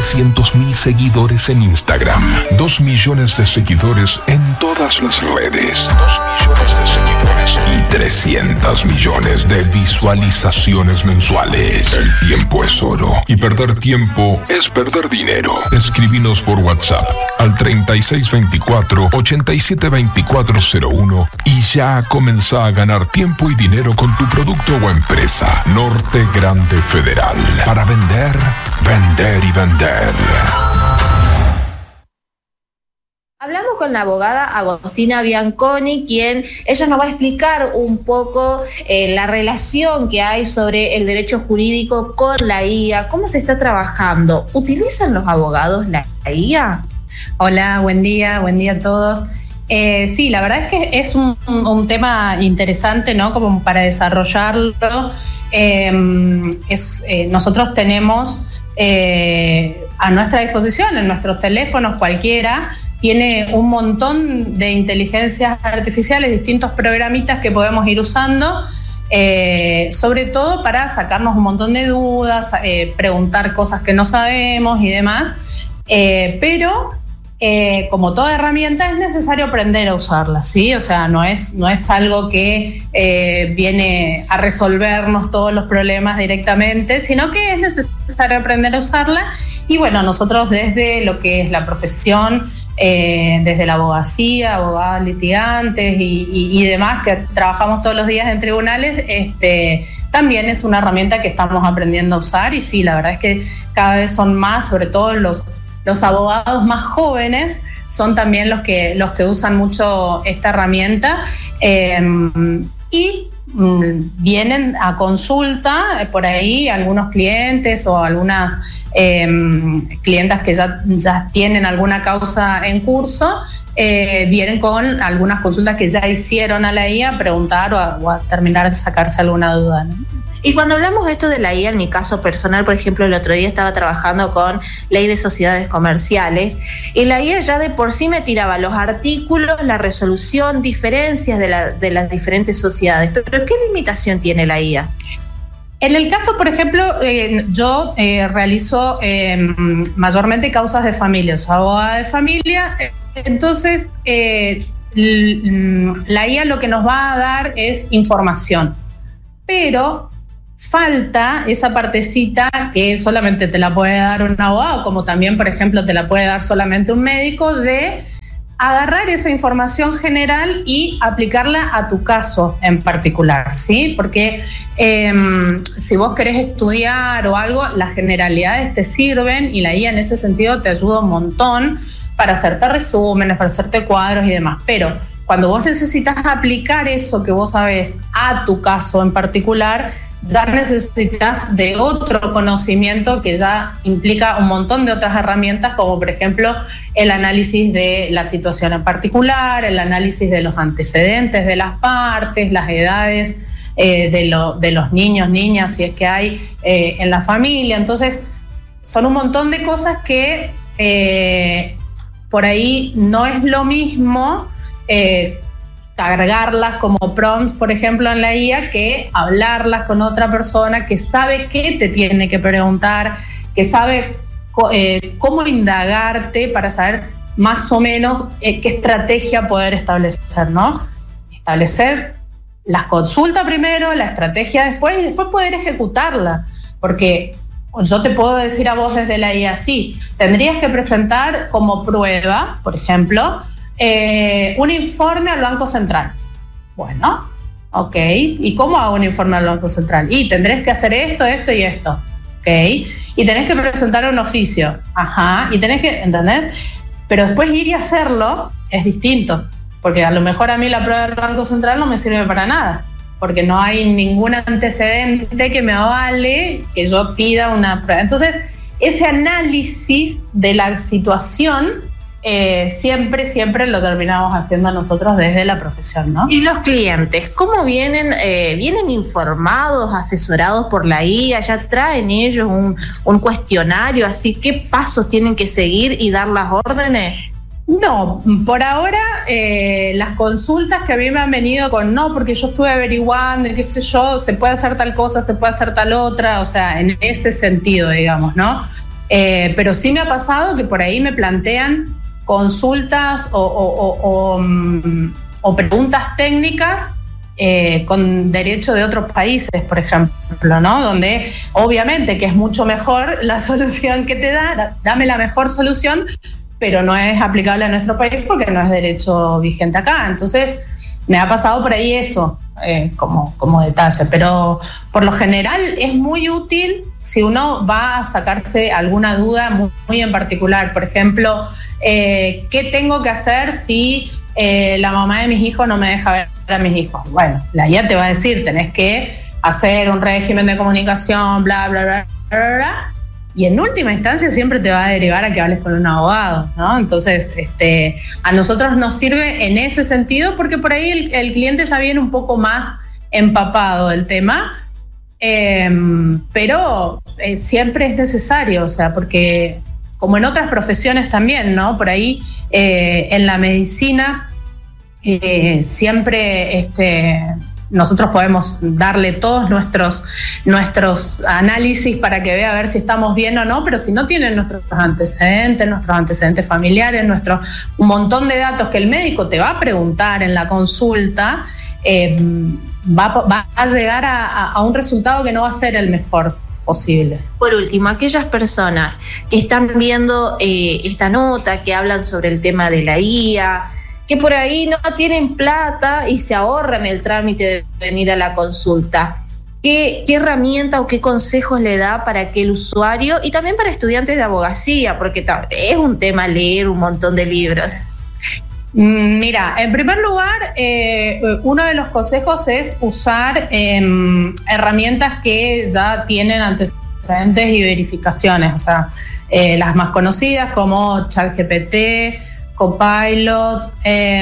900.000 seguidores en Instagram, 2 millones de seguidores en todas las redes, 2 millones de seguidores y 300 millones de visualizaciones mensuales. El tiempo es oro y perder tiempo es perder dinero. Escríbenos por WhatsApp al 3624-872401 y ya comenzá a ganar tiempo y dinero con tu producto o empresa. Norte Grande Federal. Para vender, vender y vender. Hablamos con la abogada Agostina Bianconi, ella nos va a explicar un poco la relación que hay sobre el derecho jurídico con la IA, cómo se está trabajando. ¿Utilizan los abogados la IA? Hola, buen día a todos. Sí, la verdad es que es un tema interesante, ¿no? Como para desarrollarlo. Nosotros tenemos a nuestra disposición, en nuestros teléfonos cualquiera, tiene un montón de inteligencias artificiales, distintos programitas que podemos ir usando, sobre todo para sacarnos un montón de dudas, preguntar cosas que no sabemos y demás, pero como toda herramienta es necesario aprender a usarla, ¿sí? O sea, no es algo que viene a resolvernos todos los problemas directamente, sino que es necesario aprender a usarla. Y bueno, nosotros desde lo que es la profesión, desde la abogacía, abogados litigantes y demás, que trabajamos todos los días en tribunales, también es una herramienta que estamos aprendiendo a usar. Y sí, la verdad es que cada vez son más, sobre todo los abogados más jóvenes son también los que usan mucho esta herramienta, y vienen a consulta por ahí algunos clientes o algunas clientas que ya tienen alguna causa en curso, vienen con algunas consultas que ya hicieron a la IA a preguntar o a terminar de sacarse alguna duda, ¿no? Y cuando hablamos de esto de la IA, en mi caso personal, por ejemplo, el otro día estaba trabajando con ley de sociedades comerciales y la IA ya de por sí me tiraba los artículos, la resolución, diferencias de las diferentes sociedades. ¿Pero qué limitación tiene la IA? En el caso, por ejemplo, yo realizo mayormente causas de familia, soy abogada de familia, entonces la IA lo que nos va a dar es información, pero falta esa partecita que solamente te la puede dar un abogado, como también, por ejemplo, te la puede dar solamente un médico, de agarrar esa información general y aplicarla a tu caso en particular, ¿sí? Porque si vos querés estudiar o algo, las generalidades te sirven y la IA en ese sentido te ayuda un montón para hacerte resúmenes, para hacerte cuadros y demás, pero cuando vos necesitas aplicar eso que vos sabés a tu caso en particular, ya necesitas de otro conocimiento que ya implica un montón de otras herramientas, como por ejemplo el análisis de la situación en particular, el análisis de los antecedentes de las partes, las edades de los niños, niñas, si es que hay en la familia. Entonces, son un montón de cosas que por ahí no es lo mismo cargarlas como prompts, por ejemplo, en la IA, que hablarlas con otra persona que sabe qué te tiene que preguntar, que sabe cómo indagarte para saber más o menos qué estrategia poder establecer, ¿no? Establecer las consultas primero, la estrategia después y después poder ejecutarla, porque yo te puedo decir a vos desde la IA, sí, tendrías que presentar como prueba, por ejemplo, un informe al Banco Central. Bueno, ok. ¿Y cómo hago un informe al Banco Central? Y tendrés que hacer esto, esto y esto. Ok. Y tenés que presentar un oficio. Ajá. Y tenés que, ¿entendés? Pero después ir y hacerlo es distinto. Porque a lo mejor a mí la prueba del Banco Central no me sirve para nada. Porque no hay ningún antecedente que me avale que yo pida una prueba. Entonces, ese análisis de la situación siempre lo terminamos haciendo nosotros desde la profesión, ¿no? ¿Y los clientes cómo vienen? ¿Vienen informados, asesorados por la IA? ¿Ya traen ellos un cuestionario? Así, ¿qué pasos tienen que seguir y dar las órdenes? No, por ahora las consultas que a mí me han venido con no, porque yo estuve averiguando y qué sé yo, se puede hacer tal cosa, se puede hacer tal otra, o sea, en ese sentido, digamos, ¿no? Pero sí me ha pasado que por ahí me plantean consultas o preguntas técnicas con derecho de otros países, por ejemplo, ¿no? Donde obviamente que es mucho mejor la solución que te da, dame la mejor solución, pero no es aplicable a nuestro país porque no es derecho vigente acá. Entonces, me ha pasado por ahí eso como detalle, pero por lo general es muy útil si uno va a sacarse alguna duda muy en particular. Por ejemplo, ¿qué tengo que hacer si la mamá de mis hijos no me deja ver a mis hijos? Bueno, la guía te va a decir, tenés que hacer un régimen de comunicación, bla, bla, bla, bla, bla. Y en última instancia siempre te va a derivar a que hables con un abogado, ¿no? Entonces, a nosotros nos sirve en ese sentido porque por ahí el cliente ya viene un poco más empapado del tema, pero siempre es necesario, o sea, porque como en otras profesiones también, ¿no? Por ahí en la medicina siempre nosotros podemos darle todos nuestros análisis para que vea a ver si estamos bien o no, pero si no tienen nuestros antecedentes familiares, un montón de datos que el médico te va a preguntar en la consulta, va a llegar a un resultado que no va a ser el mejor posible. Por último, aquellas personas que están viendo esta nota, que hablan sobre el tema de la IA, que por ahí no tienen plata y se ahorran el trámite de venir a la consulta, ¿qué herramienta o qué consejos le da para que el usuario, y también para estudiantes de abogacía, porque es un tema leer un montón de libros? Mira, en primer lugar, uno de los consejos es usar herramientas que ya tienen antecedentes y verificaciones, o sea, las más conocidas como ChatGPT, Copilot,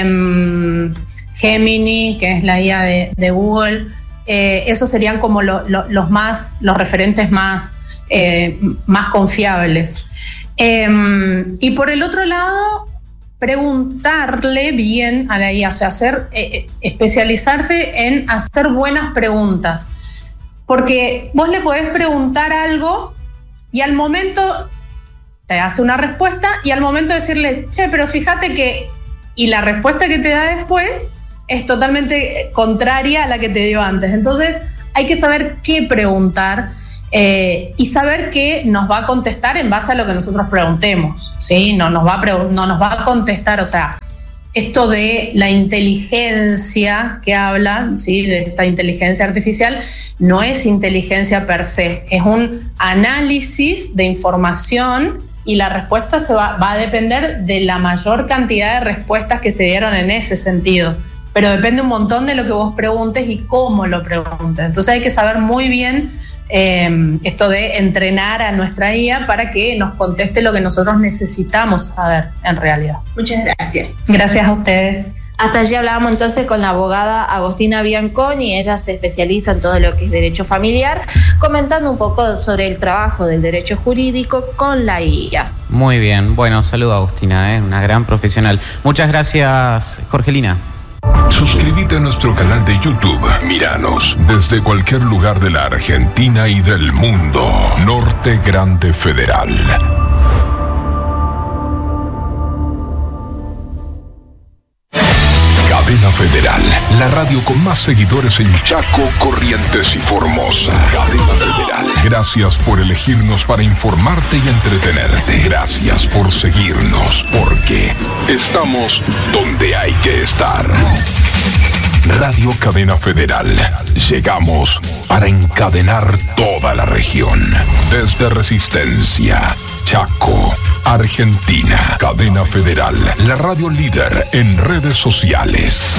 Gemini, que es la IA de Google. Esos serían como los referentes más confiables. Y por el otro lado, preguntarle bien a la IA, o sea, especializarse en hacer buenas preguntas. Porque vos le podés preguntar algo y al momento te hace una respuesta y al momento de decirle, che, pero fíjate que... Y la respuesta que te da después es totalmente contraria a la que te dio antes. Entonces hay que saber qué preguntar y saber que nos va a contestar en base a lo que nosotros preguntemos, ¿sí? No nos va a contestar, o sea, esto de la inteligencia que hablan, ¿sí? De esta inteligencia artificial, no es inteligencia per se, es un análisis de información y la respuesta va a depender de la mayor cantidad de respuestas que se dieron en ese sentido. Pero depende un montón de lo que vos preguntes y cómo lo preguntes. Entonces hay que saber muy bien esto de entrenar a nuestra IA para que nos conteste lo que nosotros necesitamos saber en realidad. Muchas gracias. Gracias a ustedes. Hasta allí hablábamos entonces con la abogada Agostina Bianconi. Ella se especializa en todo lo que es derecho familiar, comentando un poco sobre el trabajo del derecho jurídico con la IA. Muy bien, bueno, saludo a Agostina, una gran profesional. Muchas gracias, Jorgelina. Suscríbete a nuestro canal de YouTube. Míranos desde cualquier lugar de la Argentina y del mundo. Norte Grande Federal. Cadena Federal, la radio con más seguidores en Chaco, Corrientes y Formosa. Cadena Federal. Gracias por elegirnos para informarte y entretenerte. Gracias por seguirnos, porque estamos donde hay que estar. Radio Cadena Federal. Llegamos para encadenar toda la región. Desde Resistencia, Chaco, Argentina. Cadena Federal, la radio líder en redes sociales.